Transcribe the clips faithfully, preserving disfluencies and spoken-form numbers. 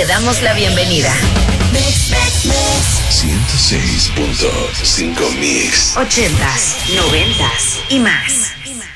Te damos la bienvenida. ciento seis punto cinco Mix. Ochentas, noventas y más.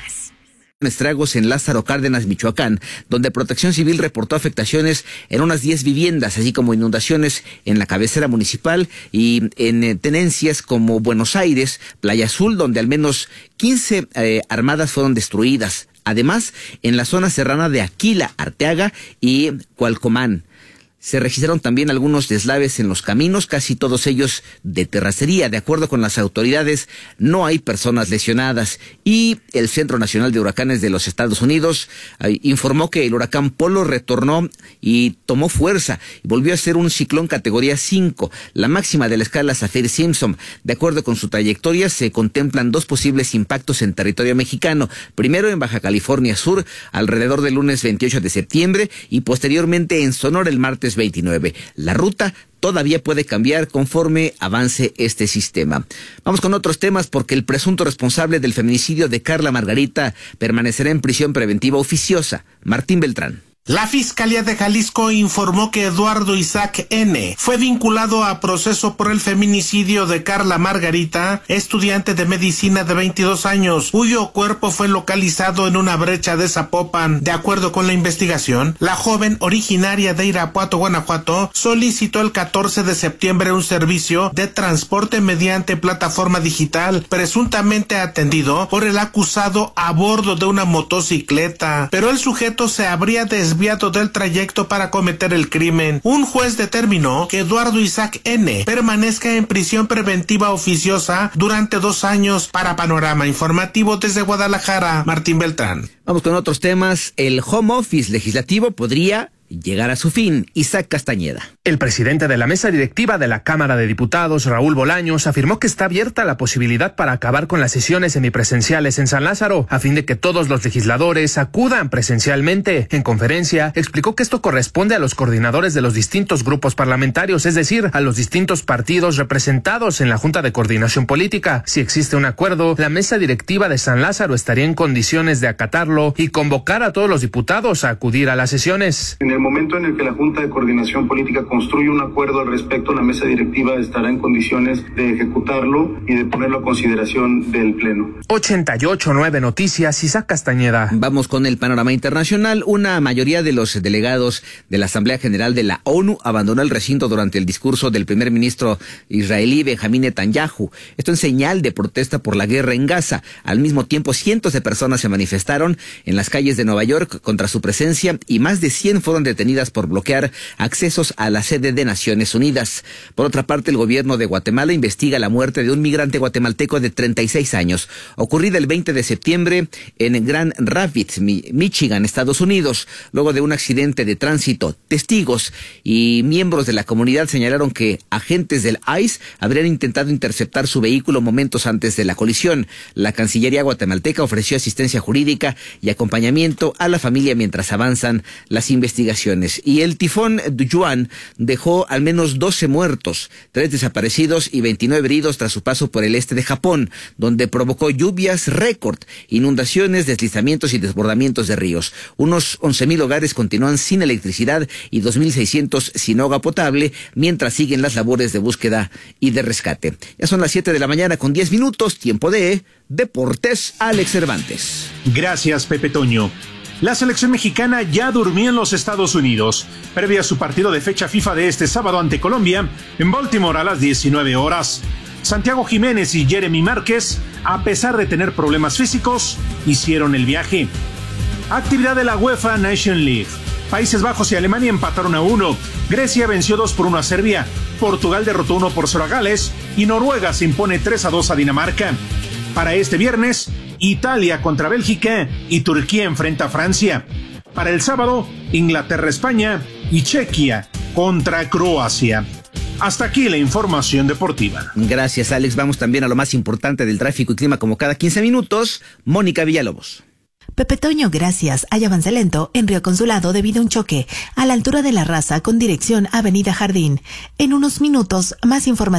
Estragos en Lázaro Cárdenas, Michoacán, donde Protección Civil reportó afectaciones en unas diez viviendas, así como inundaciones en la cabecera municipal y en eh, tenencias como Buenos Aires, Playa Azul, donde al menos quince eh, armadas fueron destruidas. Además, en la zona serrana de Aquila, Arteaga y Cualcomán. Se registraron también algunos deslaves en los caminos, casi todos ellos de terracería. De acuerdo con las autoridades, no hay personas lesionadas. Y el Centro Nacional de Huracanes de los Estados Unidos eh, informó que el huracán Polo retornó y tomó fuerza y volvió a ser un ciclón categoría cinco, la máxima de la escala Saffir-Simpson. De acuerdo con su trayectoria, se contemplan dos posibles impactos en territorio mexicano. Primero en Baja California Sur, alrededor del lunes veintiocho de septiembre, y posteriormente en Sonora el martes veintinueve. La ruta todavía puede cambiar conforme avance este sistema. Vamos con otros temas, porque el presunto responsable del feminicidio de Carla Margarita permanecerá en prisión preventiva oficiosa. Martín Beltrán. La Fiscalía de Jalisco informó que Eduardo Isaac N. fue vinculado a proceso por el feminicidio de Carla Margarita, estudiante de medicina de veintidós años, cuyo cuerpo fue localizado en una brecha de Zapopan. De acuerdo con la investigación, la joven, originaria de Irapuato, Guanajuato, solicitó el catorce de septiembre un servicio de transporte mediante plataforma digital, presuntamente atendido por el acusado a bordo de una motocicleta, pero el sujeto se habría desviado desviado del trayecto para cometer el crimen. Un juez determinó que Eduardo Isaac N. permanezca en prisión preventiva oficiosa durante dos años. Para Panorama Informativo desde Guadalajara, Martín Beltrán. Vamos con otros temas. El home office legislativo podría llegar a su fin. Isaac Castañeda. El presidente de la mesa directiva de la Cámara de Diputados, Raúl Bolaños, afirmó que está abierta la posibilidad para acabar con las sesiones semipresenciales en San Lázaro, a fin de que todos los legisladores acudan presencialmente. En conferencia, explicó que esto corresponde a los coordinadores de los distintos grupos parlamentarios, es decir, a los distintos partidos representados en la Junta de Coordinación Política. Si existe un acuerdo, la mesa directiva de San Lázaro estaría en condiciones de acatarlo y convocar a todos los diputados a acudir a las sesiones. En el momento en el que la Junta de Coordinación Política construye un acuerdo al respecto, la mesa directiva estará en condiciones de ejecutarlo y de ponerlo a consideración del Pleno. ochenta y ocho punto nueve Noticias, Isaac Castañeda. Vamos con el panorama internacional. Una mayoría de los delegados de la Asamblea General de la ONU abandonó el recinto durante el discurso del primer ministro israelí Benjamín Netanyahu. Esto en señal de protesta por la guerra en Gaza. Al mismo tiempo, cientos de personas se manifestaron en las calles de Nueva York contra su presencia y más de cien fueron detenidas por bloquear accesos a la sede de Naciones Unidas. Por otra parte, el gobierno de Guatemala investiga la muerte de un migrante guatemalteco de treinta y seis años, ocurrida el veinte de septiembre en Grand Rapids, Michigan, Estados Unidos, luego de un accidente de tránsito. Testigos y miembros de la comunidad señalaron que agentes del I C E habrían intentado interceptar su vehículo momentos antes de la colisión. La Cancillería guatemalteca ofreció asistencia jurídica y acompañamiento a la familia mientras avanzan las investigaciones. Y el tifón Dujuan dejó al menos doce muertos, tres desaparecidos y veintinueve heridos tras su paso por el este de Japón, donde provocó lluvias récord, inundaciones, deslizamientos y desbordamientos de ríos. Unos once mil hogares continúan sin electricidad y dos mil seiscientos sin agua potable, mientras siguen las labores de búsqueda y de rescate. Ya son las siete de la mañana con diez minutos, tiempo de Deportes. Alex Cervantes. Gracias, Pepe Toño. La selección mexicana ya durmió en los Estados Unidos, previo a su partido de fecha FIFA de este sábado ante Colombia, en Baltimore a las diecinueve horas. Santiago Jiménez y Jeremy Márquez, a pesar de tener problemas físicos, hicieron el viaje. Actividad de la UEFA Nation League. Países Bajos y Alemania empataron a uno, Grecia venció dos por uno a Serbia, Portugal derrotó uno por cero a Gales y Noruega se impone tres a dos a Dinamarca. Para este viernes, Italia contra Bélgica y Turquía enfrenta a Francia. Para el sábado, Inglaterra-España y Chequia contra Croacia. Hasta aquí la información deportiva. Gracias, Alex. Vamos también a lo más importante del tráfico y clima como cada quince minutos. Mónica Villalobos. Pepe Toño, gracias. Hay avance lento en Río Consulado debido a un choque a la altura de La Raza con dirección Avenida Jardín. En unos minutos, más información.